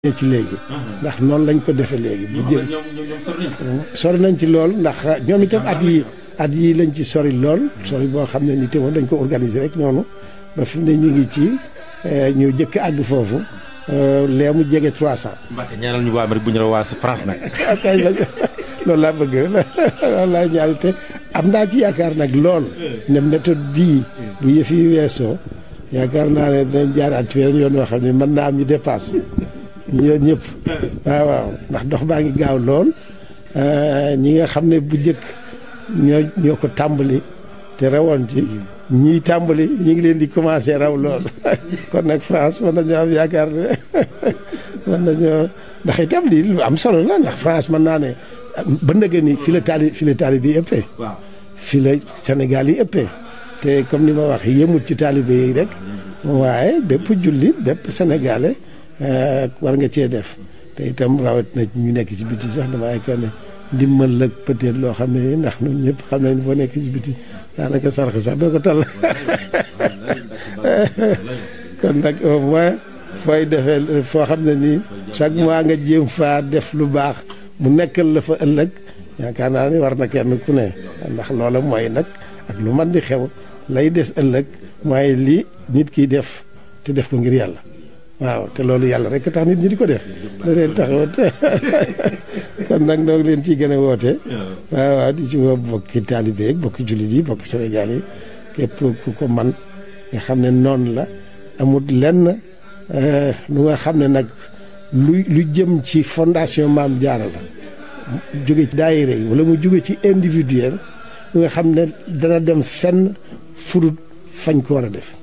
ci léegi ndax noonu lañ ko defee léegi bu jël sori nañ ci lool ndax ñoom itam at yi lañ ci sori lool sori boo xam ne ni te moom dañ ko organiser rek noonu ba fi mu ne ñu ngi ci ñu jëkk àgg foofu lee mu jege 300. Mbacke ñaanal ñu waa Amérique bu ñu la waa France nag. kay loolu laa bëgg loolu laa ñaan te am naa ci yaakaar nag lool ne méthode bii bu yëf yi weesoo yaakaar naa ne dinañ jaaraat ci weneen yoon woo xam ne mën naa am ñu dépasse ñoom ñëpp waaw ndax dox baa ngi gaaw lool ñi nga xam ne bu njëkk ñoo ko tàmbali te rawoon ci ñiy tàmbali ñi ngi leen di commencé raw lool kon nag France mën nañoo am yaakaar ne mën nañoo ndax itam lii lu am solo la ndax France mën naa ne ba nëgë ni fi la taalibe yi ëppee fi la Sénégal yi ëppee te comme ni ma wax yëmut ci taalibe yi rek waaye bépp jullit bépp sénégalais war nga cee def te itam rawat na ñu nekk ci biti sax dama yaakaar ne ndimbal la peut-être loo xam ne ndax ñun ñëpp xam nañ boo nekk ci biti daanaka sarax sax doo ko tal kon nag au moins fooy defee foo xam ne nii chaque mois nga jéem faa def lu baax mu nekkal la fa ëllëg yaakaar naa ni war na kenn ku ne ndax loola mooy nag ak lu man di xew lay des ëllëg mooy lii nit kiy def te def ko ngir yàlla waaw te loolu yàlla rek tax nit ñi di ko def da leen taxawat kon nag noo ngi leen ciy gën a woote waaw di ci woo bokki taalibe yi bokki jullit yi bokki Sénégal yi képp ku ko man nga xam ne noonu la amul lenn lu nga xam ne nag lu jëm ci fondation Maam Jaara la jóge ci daayira yi wala mu jóge ci individuel lu nga xam ne dana dem fenn furut fañ ko war a def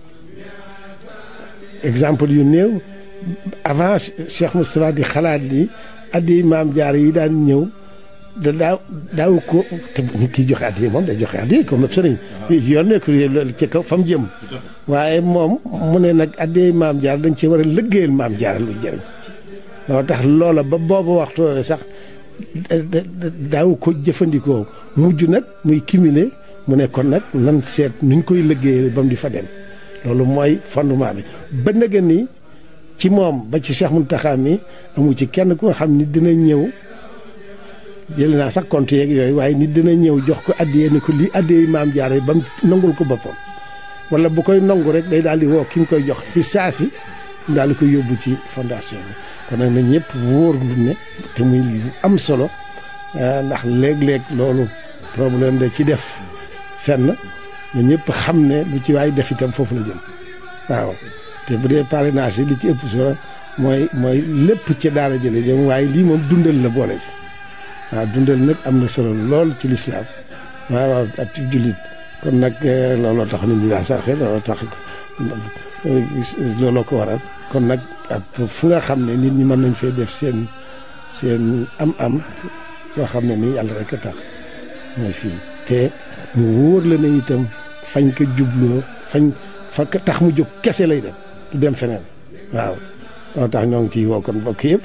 exemple yu néew avant Cheikh Moustapha di xalaat ni addi Maam Jaara yi daan ñëw da daaw ko te nit kiy joxe addi moom day joxe addi comme sëriñ yoon nekk ci kaw fa mu jëm waaye moom mu ne nag addi Maam Jaara dañ cee war a liggéeyal Maam Jaara lu jëriñ loo tax loola ba boobu waxtu sax daaw ko jëfandikoo mujj nag muy cumuler mu ne kon nag nan seet nuñ koy liggéeyal ba mu di fa dem loolu mooy fondement bi ba nëgë ni ci moom ba ci Cheikh Mountakha mi amu ci kenn ku nga xam ni dina ñëw jël naa sax compte yeeg yooyu waaye nit dina ñëw jox ko addiyee ni ko lii addiyee Maam Jaara ba mu nangul ko boppam wala bu koy nangu rek day daal di woo ki mu koy jox fi saasi mu daal di koy yóbbu ci fondation bi kon nag na ñëpp wóor lu ne te muy am solo ndax léeg-léeg loolu problème da ci def fenn na ñëpp xam ne lu ci waay def itam foofu la jëm waaw te bu dee parrainage yi li ci ëpp solo mooy lépp ci daara jële jëm waaye lii moom dundal la boole ci waaw dundal nag am na solo lool ci lislaam waaw ak ci jullit kon nag looloo tax nit ñi daa sarxe looloo tax looloo ko waral kon nag fu nga xam ne nit ñi mën nañ fee def seen am-am loo xam ne nii yàlla rek a tax mooy fii te mu wóor la ne itam fañ ko jubloo fa tax mu jóg kese lay dem du dem feneen waaw moo tax ñoo ngi ciy woo kon mbokk yëpp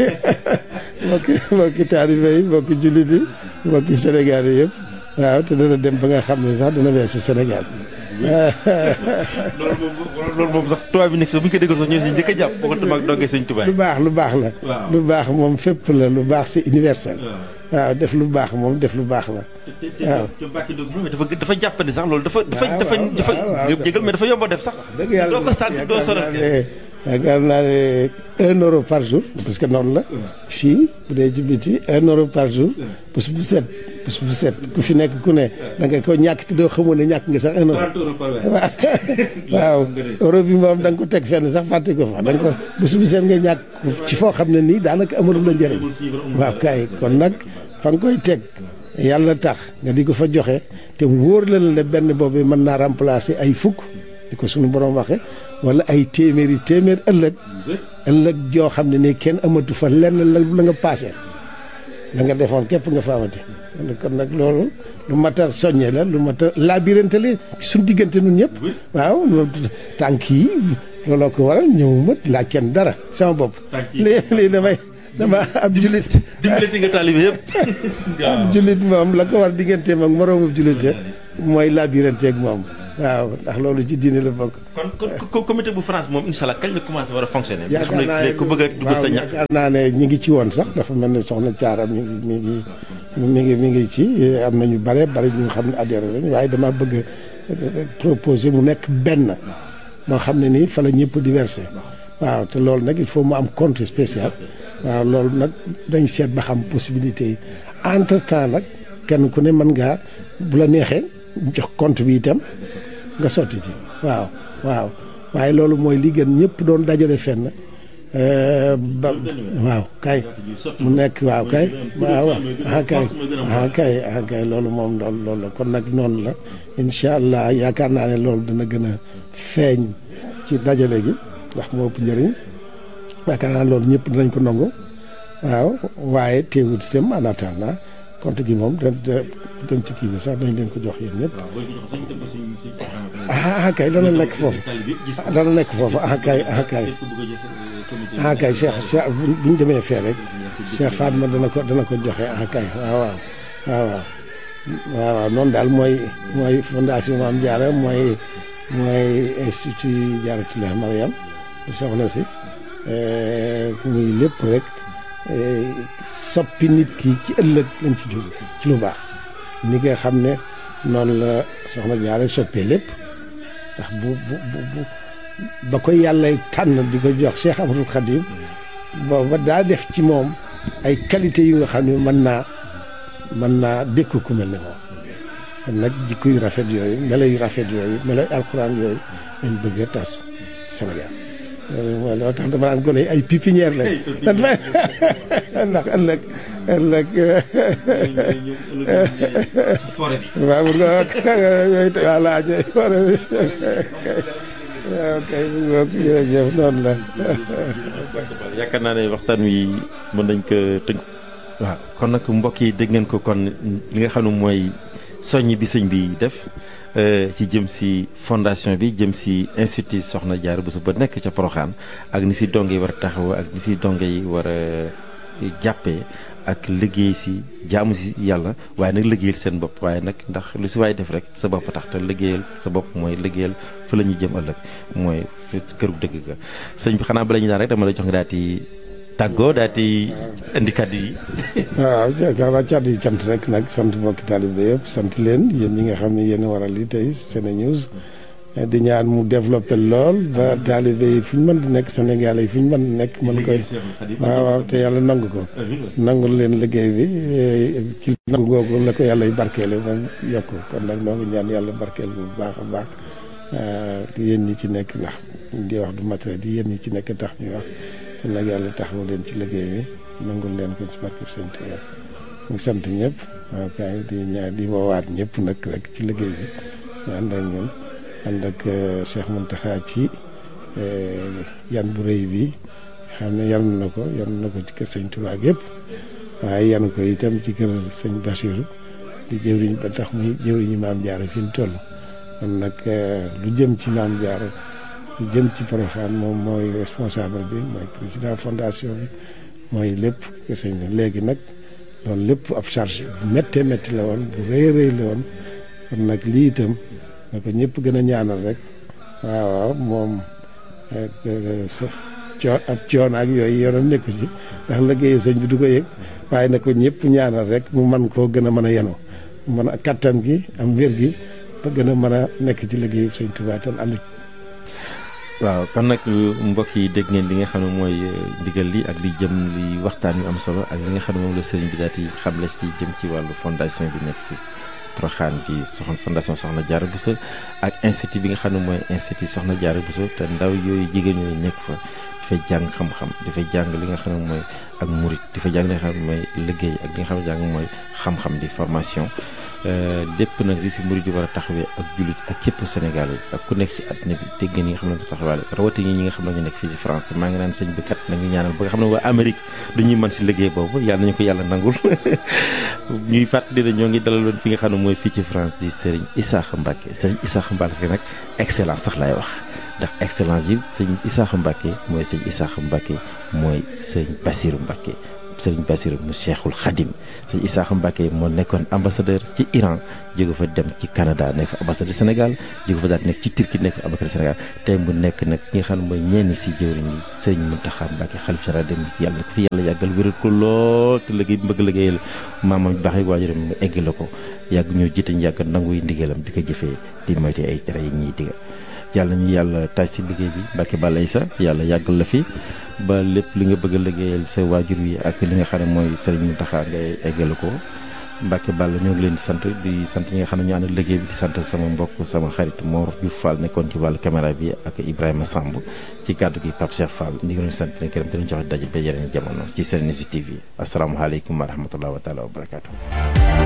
mbokki taalibe yi mbokki jullit yi mbokki Sénégal yi yëpp waaw te dana dem ba nga xam ne sax dana weesu Sénégal loolu moom sax tubaab bi nekk sax bu ñu ko déggoon sax ñoo si njëkk a jàpp boo ko tamaak dongee sëñ tubaab lu baax la lu baax moom fépp la lu baax c'est universel waaw def lu baax moom def lu baax la waaw dafa jàppandi sax loolu dafa jégal mais dafa yomb a def sax dëgg yàlla doo ko sant doo sonal yaakaar naa ne 1 euro par jour parce que noonu la fii bu dee ci biti 1 euro par jour bés bu set ku fi nekk ku ne da nga ko ñàkk te doo xamoon ne ñàkk nga sax 1 euro waaw euro bi moom da nga ko teg fenn sax fàtte ko fa da nga ko bés bu set nga ñàkk ci foo xam ne nii daanaka amalul la njëriñ waaw kay kon nag fa nga koy teg yàlla tax nga di ko fa joxe te wóor la ne benn boobu mën naa remplacer ay fukk di ko suñu borom waxe wala ay téeméer ëllëg joo xam ne nii kenn amatu fa lenn la nga paase la nga defoon képp nga fa amati kon nag loolu lu mat a soññe la lu mat a labirante la suñ diggante nun ñëpp waaw tànk yi looloo ko waral ñëwuma laa kenn dara sama bopp lii dama ab jullit dimbalati nga taalibe yëpp ab jullit moom la ko war digganteem ak moroomu jullite mooy labirante ak moom waaw ndax loolu ci diine la bokk. kon comité bu France moom incha allah kañ la commencé war a fonctionner. yaakaar naa ne ku bëgg a dugg sa ñax. yaakaar naa ne ñi ngi ci woon sax dafa mel ne soxna Thiara mi ngi ci am na ñu bare ñu xam ne adhéré lañ waaye dama bëgg proposer mu nekk benn moo xam ne nii fa la ñëpp di versé waaw te loolu nag il faut mu am compte spécial waaw loolu nag dañ seet ba xam possibilité yi entre temps nag kenn ku ne mën ngaa bu la neexee jox compte bi itam nga sotti ci waaw waaye loolu mooy li gën ñëpp doon dajale fenn waaw kay mu nekk waaw kay kay loolu moom loolu la kon nag noonu la incha allah yaakaar naa ne loolu dana gën a feeñ ci dajale gi ndax moo ëpp njëriñ yaakaar naa loolu ñëpp dinañ ko nangu waaw waaye teewut itam en attendant compte gi moom dem ci kii bi sax dañ leen ko jox yéen ñëpp kay dana nekk foofu kay Cheikh bu ñu demee fee rek Cheikh Fatma dana ko joxe kay waaw noonu daal mooy fondation Mame Diarra mooy institut Diarratoulah Mariam soxna si muy lépp rek soppi nit ki ci ëllëg lañ ci jóge ci lu baax ni nga xam ne noonu la soxna Diarra soppee lépp ndax bu ba ko yàlla tànn di ko jox Cheikh Ahmadou Khadim booba daa def ci moom ay qualité yu nga xam ne mën naa dékku ku mel ne moom kon nag jikko yu rafet yooyu melo yu rafet yooyu melo alxuraan yooyu lañ bëgg a tas Sénégal loolu tax dama naan gone ay pépinière lañ ndax ëllëg waaw yooyu voilà forêt bi waaw kay jërëjëf noonu la yaakaar naa ne waxtaan wi mën nañ ko tënk waaw kon nag mbokk yi dégg ngeen ko kon li nga xam ne mooy soññ bi sëñ bi def ci jëm si fondation bi jëm si institut Soxna Diarra Bousso ba nekk ca Porokhane ak ni si donge yi war a taxaw ak ni si donge yi war a jàppee ak liggéey si jaamu si yàlla waaye nag liggéeyal seen bopp waaye nag ndax lu si waay def rek sa bopp tax te liggéeyal sa bopp mooy liggéeyal fa la ñuy jëm ëllëg mooy këru dëgg ga sëñ bi xanaa bala ñu daan rek dama la jox nga daal di tàggoo daal di indi kàddu yi. waaw jaakaar kàddu yi cant rek nag sant mbokki taalibe yëpp sant leen yéen ñi nga xam ne yéen a waral li tey SeneNews di ñaan mu développé lool ba taalibe yi fu ñu mën di nekk Sénégal yi fu ñu mën di nekk mën koy waaw te yàlla nangu ko nangul leen liggéey bi ci nangu googu la ko yàlla y barkeele moom yokk kon nag noo ngi ñaan yàlla barkeel bu baax a baax yéen ñi ci nekk ndax di wax du matériel yi yéen ñi ci nekk tax ñuy wax kon nag yàlla taxawu leen ci liggéey bi nangul leen ko ci barkeb Sëñ Tuubaa ñu sant ñëpp waaw kay di ñaan di woowaat ñëpp nag rek ci liggéey bi ñu ànd ak ñun ànd ak Cheikh Mountakha ci yan bu rëy bi xam ne yan na ko ci kër Sëñ Tuubaa yëpp waaye yan ko itam ci kër Sëñ Bachir di jëwriñ ba tax muy jëwriñu Maam Diarra fi mu toll kon nag lu jëm ci Maam Diarra lu jëm ci Porokhane moom mooy responsable bi mooy président fondation bi mooy lépp kër Sëñ bi léegi nag loolu lépp ab charge bu méttee métti la woon bu rëy la woon kon nag lii itam na ko ñëpp gën a ñaanal rek waaw moom ab coon ak yooyu yoonam nekku ci ndax liggéeyu sëñ bi du ko yëg waaye na ko ñëpp ñaanal rek mu mën koo gën a mën a yenu mu mën a kattan gi am wér gi ba gën a mën a nekk ci liggéeyu sëñ Tuubaa tan ànd waaw kon nag mbokk yi dégg ngeen li nga xam ne mooy ndigal li ak li jëm li waxtaan yu am solo ak li nga xam ne moom la sëriñ bi daal di xamle ci jëm ci wàllu fondation bi nekk si Porokhane bi fondation Soxna Diarra Bousso ak institut bi nga xam ne mooy institut Soxna Diarra Bousso te ndaw yooyu jigéen ñooyu nekk fa dafay jàng xam-xam dafay jàng li nga xam ne mooy ak murit dafay jàng li nga xam ne mooy liggéey ak li nga xam ne jàng mooy xam-xam di formation lépp nag li si murit yi war a taxawee ak jullit ak képp Sénégal yi ak ku nekk ci àddina bi dégg ngeen ñi nga xam ne ko taxawaale rawatina ñi nga xam ne ñu nekk fii ci France te maa ngi naan sëñ bi kat nañu ñaanal ba nga xam ne waa Amérique dañuy mën si liggéey boobu yàlla nañu ko yàlla nangul ñuy fàttali ne ñoo ngi dalaloon fi nga xam ne mooy fii ci France di Serigne Issakha Mbacké Serigne Issakha Mbacké nag excellence sax laay wax ndax excellence yi sëñ Issakha Mbacké mooy sëñ Issakha Mbacké mooy sëñ Bassirou Mbacké Serigne Bassirou mu Cheikhul Khadim sëñ Issakha Mbacké moo nekkoon ambassadeur ci Iran jóge fa dem ci Canada nekk ambassadeur Sénégal jóge fa daal nekk ci Turquie nekk ambassadeur Sénégal tey mu nekk nag ki nga xam ne mooy ñenn si jëwriñ yi Serigne Mountakha Mbacké xalif général dem yàlla ko fi yàlla yàggal wéral ko lool te liggéey bëgg liggéeyal maamam baax yi waajuram mu egg la ko yàgg ñoo jiite ñu yàgg nanguy ndigalam di ko jëfee di moyte ay tere yi ñuy digal yàlla ñu yàlla taaj si liggéey bi Mbacké Balla Aïssa yàlla yàggal la fi ba lépp li nga bëgg a liggéeyal sa waajur wi ak li nga xam ne mooy Serigne Mountakha ngay eggale ko Mbacké Balla ñoo ngi leen di sant ñi nga xam ne ñu ànd liggéey bi di sant sama mbokk sama xarit Mor Diouf Fall nekkoon ci wàllu caméra bi ak Ibrahima Samb ci kàddu gi Pape Cheikh Fall ñu ngi leen sant leen gërëm di leen joxe daje ba yeneen jamono ci Serenity TV asalaamaaleykum wa rahmatulah wa taala wa barakaatu.